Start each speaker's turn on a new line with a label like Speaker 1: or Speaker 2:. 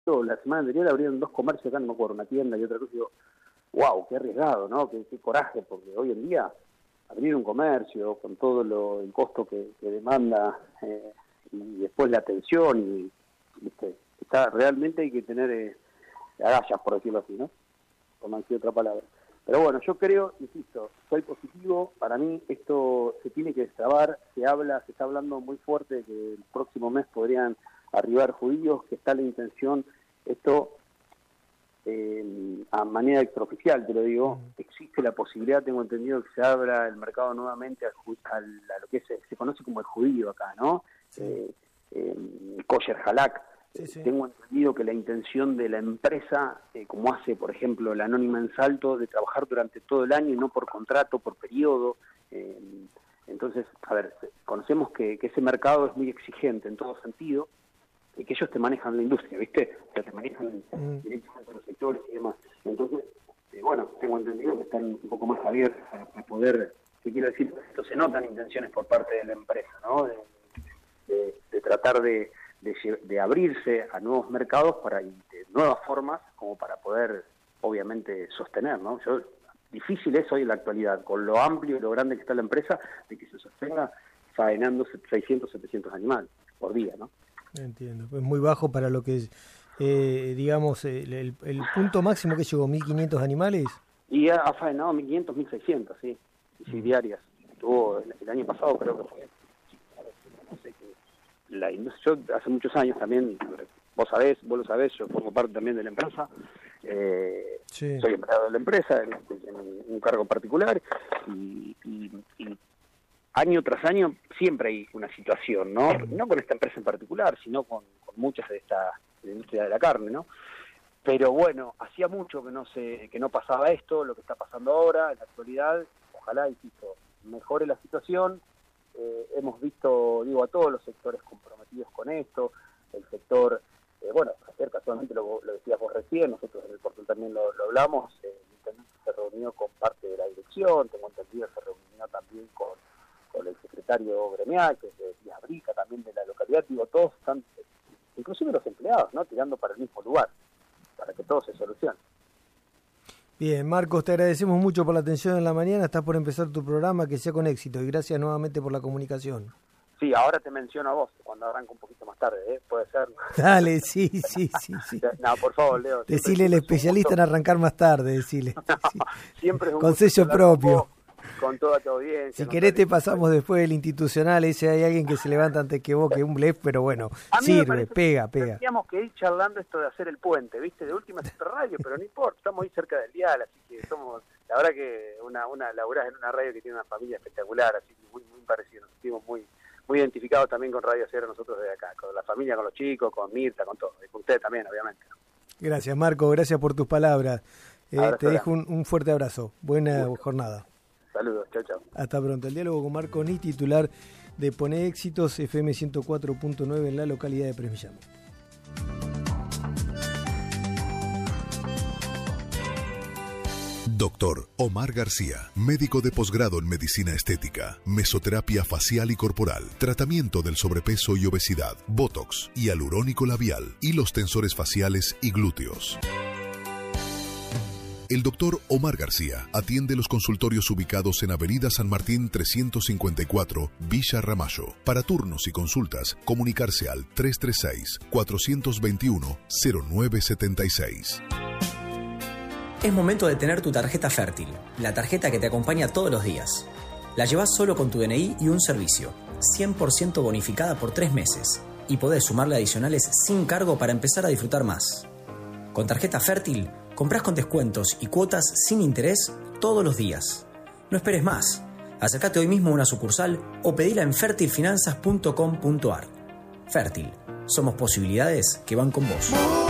Speaker 1: La semana anterior abrieron 2 comercios acá, no me acuerdo, una tienda y otra cosa, y digo, wow, qué arriesgado, ¿no? Qué coraje, porque hoy en día abrir un comercio con todo el costo que demanda y después la atención, y ¿viste? Realmente hay que tener agallas, por decirlo así, ¿no? Por no decir otra palabra. Pero bueno, yo creo, insisto, soy positivo. Para mí esto se tiene que destrabar. Se está hablando muy fuerte de que el próximo mes podrían arribar judíos, que está la intención. Esto, a manera extraoficial, te lo digo, existe la posibilidad, tengo entendido, que se abra el mercado nuevamente a lo que se conoce como el judío acá, ¿no? Sí. Kosher halak. Sí. Tengo entendido que la intención de la empresa, como hace, por ejemplo, la Anónima en Salto, de trabajar durante todo el año y no por contrato, por periodo. Entonces, a ver, conocemos que ese mercado es muy exigente en todo sentido, y que ellos te manejan la industria, ¿viste? O sea, te manejan directamente los sectores y demás. Entonces, bueno, tengo entendido que están un poco más abiertos a poder, ¿qué quiero decir? Esto se notan intenciones por parte de la empresa, ¿no? De tratar de abrirse a nuevos mercados de nuevas formas, como para poder, obviamente, sostener, ¿no? Difícil es hoy en la actualidad, con lo amplio y lo grande que está la empresa, de que se sostenga faenando 600, 700 animales por día, ¿no?
Speaker 2: Entiendo, es muy bajo para lo que es, digamos, el punto máximo que llegó, 1.500 animales.
Speaker 1: Y ha faenado 1.500, 1.600, sí, diarias. Tuvo el año pasado, creo que fue. No sé qué. Yo hace muchos años también, vos lo sabés, yo formo parte también de la empresa, sí. Soy empleado de la empresa en un cargo particular, y año tras año siempre hay una situación, ¿no? No con esta empresa en particular, sino con muchas de la industria de la carne, ¿no? Pero bueno, hacía mucho que no pasaba esto, lo que está pasando ahora, en la actualidad. Ojalá, insisto, mejore la situación. Hemos visto, a todos los sectores comprometidos con esto. El sector, ayer casualmente lo decías vos recién, nosotros en el portal también lo hablamos. El intendente se reunió con parte de la dirección, tengo entendido, se reunió también con el secretario gremial, que es de Villabrica, también de la localidad. Todos están, inclusive los empleados, ¿no?, tirando para el mismo lugar, para que todo se solucione.
Speaker 2: Bien, Marcos, te agradecemos mucho por la atención en la mañana. Estás por empezar tu programa, que sea con éxito, y gracias nuevamente por la comunicación.
Speaker 1: Sí, ahora te menciono a vos, cuando arranco un poquito más tarde, puede ser.
Speaker 2: Dale, sí.
Speaker 1: No, por favor, Leo.
Speaker 2: Decile el especialista en arrancar más tarde, decile.
Speaker 1: No, sí. Siempre es un
Speaker 2: con sello propio.
Speaker 1: Con toda tu audiencia.
Speaker 2: Si querés te pasamos después del institucional, ese hay alguien que se levanta antes que vos, que es un blef, pero bueno, sirve, pega.
Speaker 1: Teníamos que ir charlando esto de hacer el puente, ¿viste? De última es radio, pero no importa, estamos ahí cerca del dial, así que somos, la verdad que laburás en una radio que tiene una familia espectacular, así que muy parecido, nos sentimos muy identificados también con Radio Sierra nosotros desde acá, con la familia, con los chicos, con Mirta, con todo, y con ustedes también, obviamente.
Speaker 2: Gracias, Marco, gracias por tus palabras. Te dejo un fuerte abrazo, buena jornada.
Speaker 1: Saludos, chao.
Speaker 2: Hasta pronto. El diálogo con Marco Ni, titular de Pone Éxitos, FM 104.9 en la localidad de Premillano.
Speaker 3: Doctor Omar García, médico de posgrado en medicina estética, mesoterapia facial y corporal, tratamiento del sobrepeso y obesidad, botox, hialurónico labial, hilos tensores faciales y glúteos. El doctor Omar García atiende los consultorios ubicados en Avenida San Martín 354, Villa Ramallo. Para turnos y consultas, comunicarse al 336-421-0976.
Speaker 4: Es momento de tener tu tarjeta Fértil, la tarjeta que te acompaña todos los días. La llevas solo con tu DNI y un servicio, 100% bonificada por 3 meses, y podés sumarle adicionales sin cargo para empezar a disfrutar más. Con tarjeta Fértil, comprás con descuentos y cuotas sin interés todos los días. No esperes más. Acércate hoy mismo a una sucursal o pedila en fertilfinanzas.com.ar. Fértil. Somos posibilidades que van con vos.